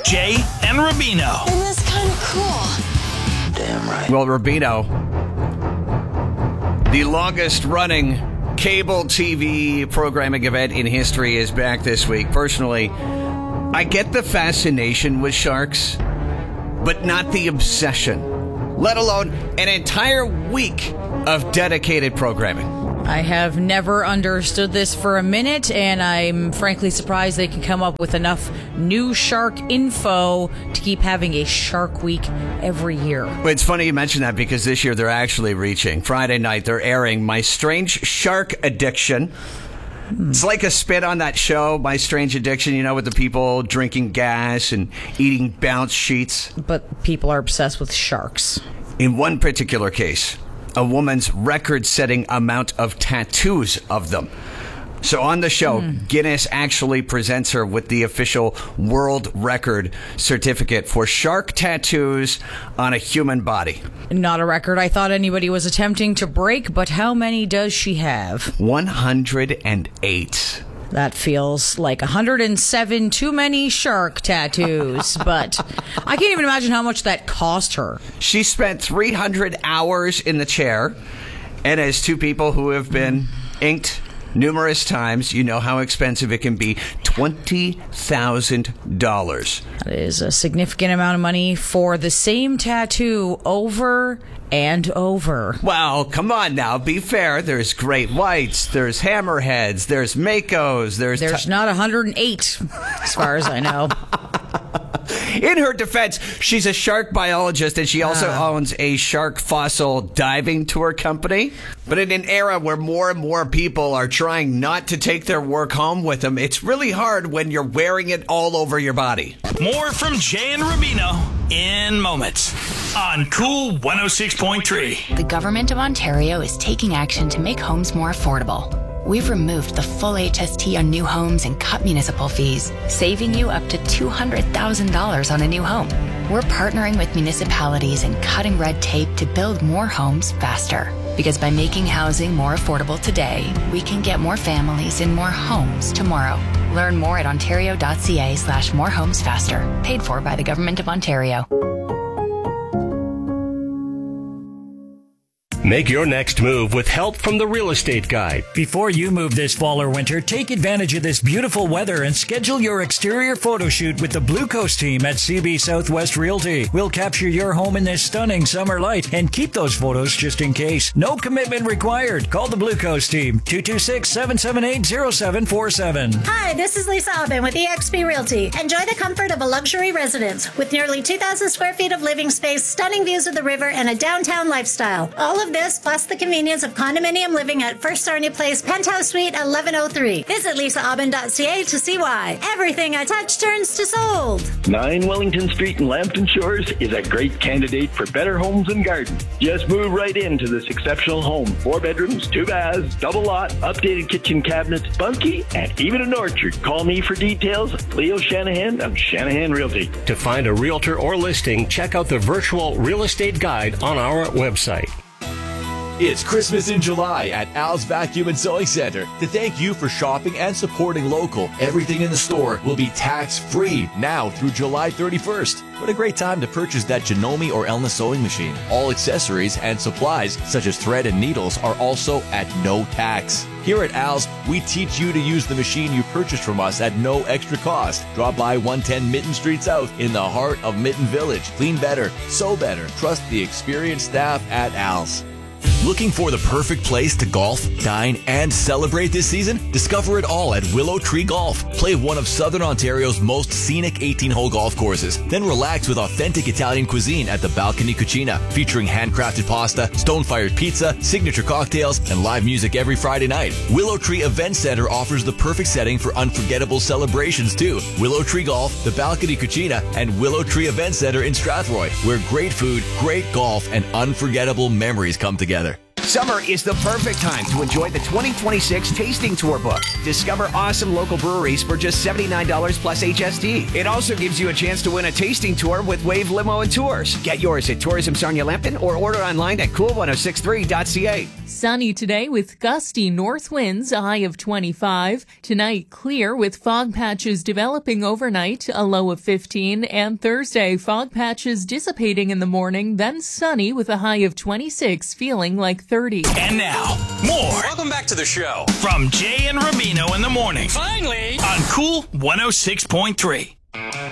Jay and Rubino. Isn't this kind of cool? Damn right. Well, Rubino, the longest running cable TV programming event in history is back this week. Personally, I get the fascination with sharks, but not the obsession, let alone an entire week of dedicated programming. I have never understood this for a minute, and I'm frankly surprised they can come up with enough new shark info to keep having a Shark Week every year. Well, it's funny you mention that because this year they're actually reaching. Friday night, they're airing My Strange Shark Addiction. It's like a spin on that show, My Strange Addiction, you know, with the people drinking gas and eating bounce sheets. But people are obsessed with sharks. In one particular case, a woman's record-setting amount of tattoos of them. So on the show, Guinness actually presents her with the official world record certificate for shark tattoos on a human body. Not a record I thought anybody was attempting to break, but how many does she have? 108. That feels like 107 too many shark tattoos, but I can't even imagine how much that cost her. She spent 300 hours in the chair, and as two people who have been inked numerous times, you know how expensive it can be. $20,000. That is a significant amount of money for the same tattoo over and over. Well, come on now, be fair. There's great whites, there's hammerheads, there's makos, there's not 108, as far as I know. In her defense, she's a shark biologist, and she also owns a shark fossil diving tour company. But in an era where more and more people are trying not to take their work home with them, it's really hard when you're wearing it all over your body. More from Jay and Rubino in moments on Cool 106.3. The Government of Ontario is taking action to make homes more affordable. We've removed the full HST on new homes and cut municipal fees, saving you up to $200,000 on a new home. We're partnering with municipalities and cutting red tape to build more homes faster. Because by making housing more affordable today, we can get more families in more homes tomorrow. Learn more at ontario.ca/morehomesfaster. Paid for by the Government of Ontario. Make your next move with help from the Real Estate Guide. Before you move this fall or winter, take advantage of this beautiful weather and schedule your exterior photo shoot with the Blue Coast team at CB Southwest Realty. We'll capture your home in this stunning summer light and keep those photos just in case. No commitment required. Call the Blue Coast team, 226-778-0747. Hi, this is Lisa Aubin with eXp Realty. Enjoy the comfort of a luxury residence with nearly 2,000 square feet of living space, stunning views of the river, and a downtown lifestyle. All of this plus the convenience of condominium living at First Sarnia Place, Penthouse Suite 1103. Visit lisaaubin.ca to see why. Everything I touch turns to sold. 9 Wellington Street in Lambton Shores is a great candidate for better homes and gardens. Just move right into this exceptional home. 4 bedrooms, 2 baths, double lot, updated kitchen cabinets, bunkie, and even an orchard. Call me for details. Leo Shanahan of Shanahan Realty. To find a realtor or listing, check out the virtual real estate guide on our website. It's Christmas in July at Al's Vacuum and Sewing Center. To thank you for shopping and supporting local, everything in the store will be tax-free now through July 31st. What a great time to purchase that Janome or Elna sewing machine. All accessories and supplies, such as thread and needles, are also at no tax. Here at Al's, we teach you to use the machine you purchased from us at no extra cost. Drop by 110 Mitten Street South in the heart of Mitten Village. Clean better, sew better. Trust the experienced staff at Al's. Looking for the perfect place to golf, dine, and celebrate this season? Discover it all at Willow Tree Golf. Play one of Southern Ontario's most scenic 18-hole golf courses. Then relax with authentic Italian cuisine at the Balcony Cucina, featuring handcrafted pasta, stone-fired pizza, signature cocktails, and live music every Friday night. Willow Tree Event Center offers the perfect setting for unforgettable celebrations too. Willow Tree Golf, the Balcony Cucina, and Willow Tree Event Center in Strathroy, where great food, great golf, and unforgettable memories come together. Summer is the perfect time to enjoy the 2026 Tasting Tour book. Discover awesome local breweries for just $79 plus HST. It also gives you a chance to win a tasting tour with Wave Limo and Tours. Get yours at Tourism Sarnia Lambton or order online at cool1063.ca. Sunny today with gusty north winds, a high of 25. Tonight, clear with fog patches developing overnight, a low of 15. And Thursday, fog patches dissipating in the morning, then sunny with a high of 26, feeling like 30. And now, more. Welcome back to the show. From Jay and Ramino in the morning. Finally. On Cool 106.3.